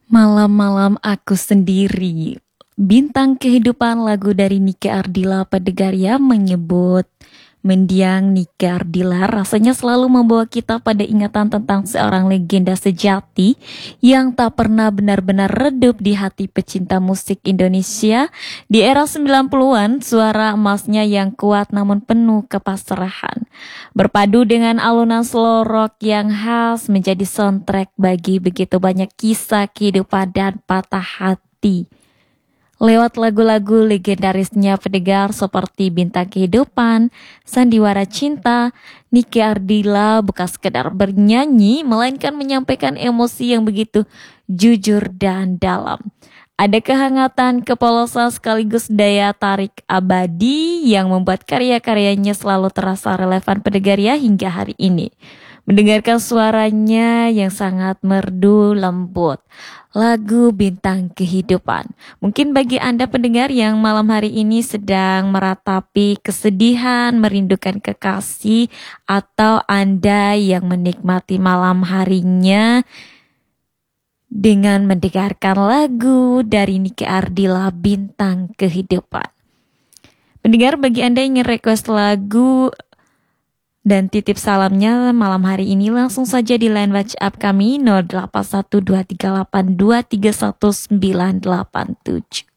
Malam-malam aku sendiri. Bintang Kehidupan, lagu dari Nike Ardila Padegaria menyebut mendiang Nike Ardila rasanya selalu membawa kita pada ingatan tentang seorang legenda sejati yang tak pernah benar-benar redup di hati pecinta musik Indonesia. Di era 90-an, suara emasnya yang kuat namun penuh kepasrahan berpadu dengan alunan slow rock yang khas menjadi soundtrack bagi begitu banyak kisah kehidupan dan patah hati. Lewat lagu-lagu legendarisnya pendengar seperti Bintang Kehidupan, Sandiwara Cinta, Nike Ardila bukan sekedar bernyanyi, melainkan menyampaikan emosi yang begitu jujur dan dalam. Ada kehangatan, kepolosan sekaligus daya tarik abadi yang membuat karya-karyanya selalu terasa relevan pendengar ya hingga hari ini. Mendengarkan suaranya yang sangat merdu lembut. Lagu Bintang Kehidupan. Mungkin bagi Anda pendengar yang malam hari ini sedang meratapi kesedihan, merindukan kekasih, atau Anda yang menikmati malam harinya dengan mendengarkan lagu dari Nike Ardila Bintang Kehidupan. Pendengar, bagi Anda yang ingin request lagu dan titip salamnya malam hari ini, langsung saja di line WhatsApp kami 081238231987.